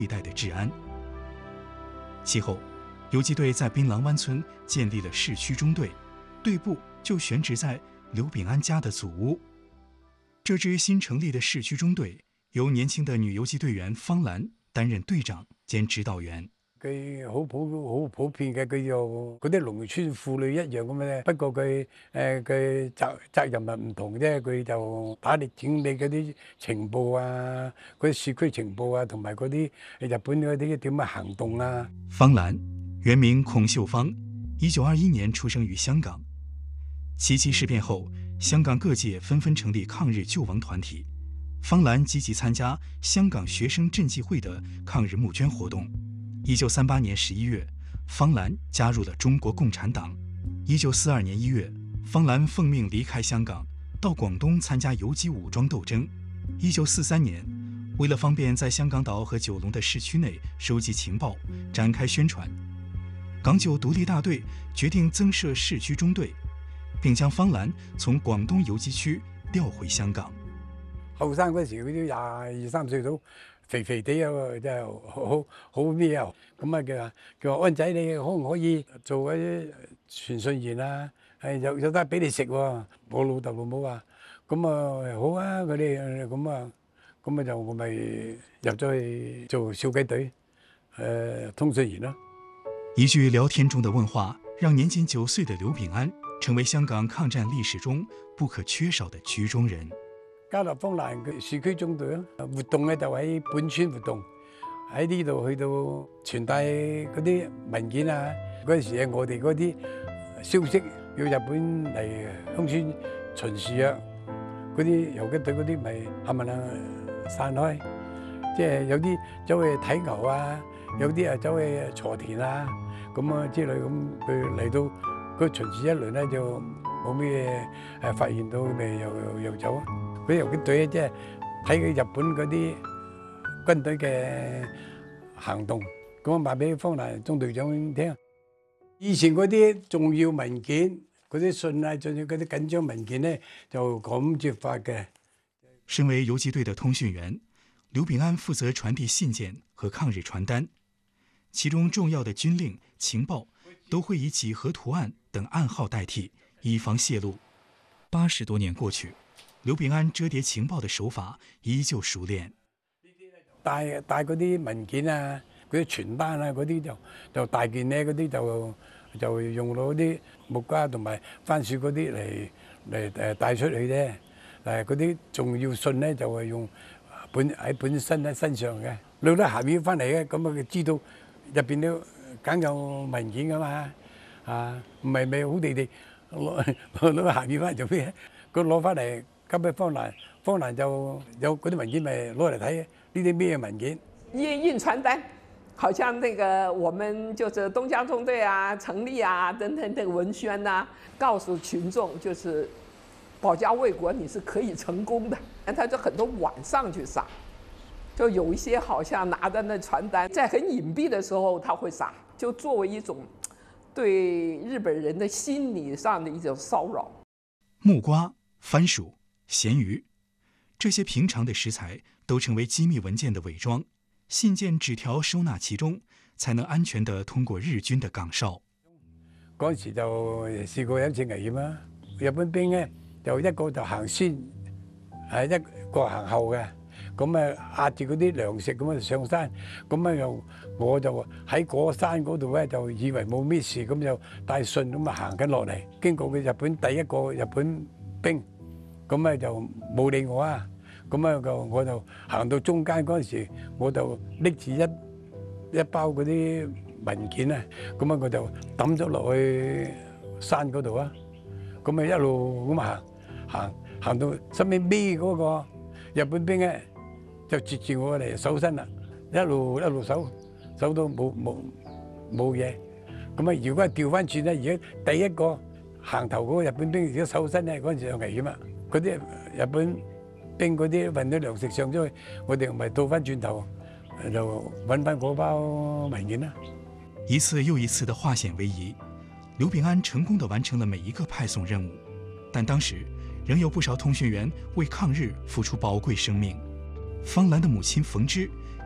一带的治安。其后，游击队在槟榔湾村建立了市区中队，队部就选址在刘秉安家的祖屋。这支新成立的市区中队由年轻的女游击队员方兰担任队長兼指導員。 佢好普遍嘅，佢就嗰啲農村婦女一樣咁嘅，不過佢佢責任係唔同啫。佢就打理整理嗰啲情報啊，嗰啲市區情報啊，同埋嗰啲日本嗰啲點樣行動啊。 方蘭原名孔秀芳，1921年出生于香港。七七事变后，香港各界纷纷成立抗日救亡团体。方兰积极参加香港学生赈济会的抗日募捐活动。1938年11月，方兰加入了中国共产党。1942年1月，方兰奉命离开香港，到广东参加游击武装斗争。1943年，为了方便在香港岛和九龙的市区内收集情报，展开宣传，港九独立大队决定增设市区中队，并将方兰从广東游擊區調回香港。 後生嗰時，佢都22、23歲到，肥肥地啊，真係好咩啊！咁啊，佢話安仔，你可唔可以做嗰啲傳信員啊？有得俾你食喎。我老豆老母話：咁啊好啊，佢哋咁就我咪入咗去做小雞隊，通訊員咯。 一句聊天中的問話，讓年僅9歲的劉秉安成為香港抗戰歷史中不可缺少的局中人。 加入方蘭嘅市區中隊咯，活動咧就喺本村活動，喺呢度去到傳遞嗰啲文件啊。嗰陣時啊，我哋嗰啲消息要日本嚟鄉村巡視啊，嗰啲游擊隊嗰啲咪冚唪唥散開，即係有啲走去睇牛啊，有啲啊走去鋤田啊，咁啊之類咁。佢嚟到嗰巡視一輪咧，就冇咩發現到，咪又走啊。嗰啲游擊隊即係睇佢日本嗰啲軍隊嘅行動，咁啊話俾方蘭中隊長聽。以前嗰啲重要文件、嗰啲信啊，仲有嗰啲緊張文件咧，就咁接發嘅。 身為游擊隊的通訊員，劉秉安負責傳遞信件和抗日傳單，其中重要的軍令、情報都會以幾何圖案等暗號代替，以防泄露。80多年過去，劉秉安折疊情報的手法依舊熟練。 帶嗰啲文件啊，嗰啲傳單啊，嗰啲就大件咧，嗰啲就用到啲木瓜同埋番薯嗰啲嚟帶出去啫。嗰啲重要信咧就係用本身喺身上嘅，攞得鹹魚翻嚟嘅，咁啊佢知道入邊都梗有文件噶嘛，唔係咪好地攞鹹魚翻嚟做咩？佢攞翻嚟交俾方蘭，方蘭就有嗰啲文件咪攞嚟睇，呢啲咩文件？ 印傳單，好像那個我們就是東江中隊啊、成立啊等等這個文宣啊，告訴群眾就是保家衛國你是可以成功的。他就很多晚上去撒，就有一些好像拿着那傳單，在很隱蔽的時候他會撒，就作為一種對日本人的心理上的一種騷擾。 木瓜、番薯、鹹魚，這些平常的食材都成為機密文件的偽裝，信件紙條收納其中，才能安全地通過日軍的崗哨。 嗰時就試過一次危險啦，日本兵咧就一個就行先，一個行後嘅，咁啊壓住嗰啲糧食咁啊上山，咁啊我就喺嗰山嗰度咧就以為冇咩事，咁就帶信咁啊行緊落嚟，經過佢日本第一個日本兵，咁啊就冇理我啊，咁啊我就行到中間嗰陣時，我就拎住一包嗰啲文件啊，咁啊我就抌咗落去山嗰度啊，咁啊一路咁行到身邊尾嗰個日本兵咧，就截住我嚟搜身啦，一路搜到冇嘢。咁啊，如果係調翻轉咧，而家第一個行頭嗰個日本兵如果搜身咧，嗰陣時就危險啦。嗰啲日本兵嗰啲運咗糧食上咗去，我哋咪倒翻轉頭就揾翻嗰包文件啦。 一次又一次的化險為夷，劉秉安成功地完成了每一個派送任務，但當時仍有不少通訊員為抗日付出寶貴生命。方蘭的母親馮芝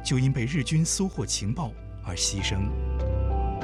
就因被日军搜获情报而牺牲。